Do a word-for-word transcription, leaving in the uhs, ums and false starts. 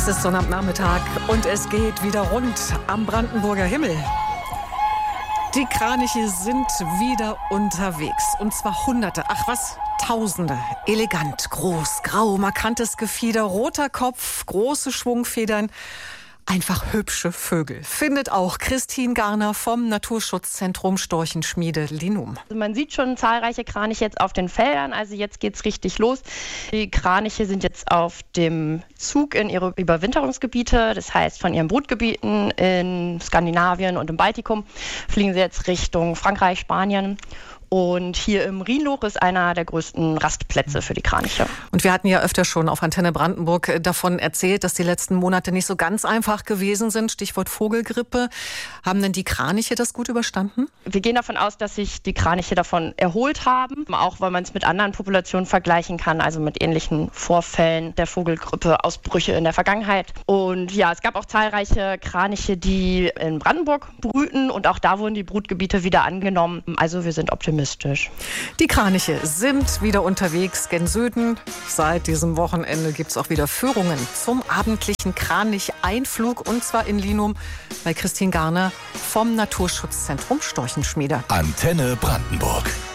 Es ist Sonnabendnachmittag und es geht wieder rund am Brandenburger Himmel. Die Kraniche sind wieder unterwegs. Und zwar Hunderte, ach was, Tausende. Elegant, groß, grau, markantes Gefieder, roter Kopf, große Schwungfedern. Einfach hübsche Vögel. Findet auch Christine Garner vom Naturschutzzentrum Storchenschmiede Linum. Also man sieht schon zahlreiche Kraniche jetzt auf den Feldern. Also jetzt geht's richtig los. Die Kraniche sind jetzt auf dem Zug in ihre Überwinterungsgebiete. Das heißt, von ihren Brutgebieten in Skandinavien und im Baltikum fliegen sie jetzt Richtung Frankreich, Spanien. Und hier im Rhienloch ist einer der größten Rastplätze für die Kraniche. Und wir hatten ja öfter schon auf Antenne Brandenburg davon erzählt, dass die letzten Monate nicht so ganz einfach gewesen sind. Stichwort Vogelgrippe. Haben denn die Kraniche das gut überstanden? Wir gehen davon aus, dass sich die Kraniche davon erholt haben. Auch weil man es mit anderen Populationen vergleichen kann, also mit ähnlichen Vorfällen der Vogelgrippe-Ausbrüche in der Vergangenheit. Und ja, es gab auch zahlreiche Kraniche, die in Brandenburg brüten. Und auch da wurden die Brutgebiete wieder angenommen. Also wir sind optimistisch. Die Kraniche sind wieder unterwegs gen Süden. Seit diesem Wochenende gibt es auch wieder Führungen zum abendlichen Kranicheinflug. Und zwar in Linum bei Christine Garner vom Naturschutzzentrum Storchenschmiede. Antenne Brandenburg.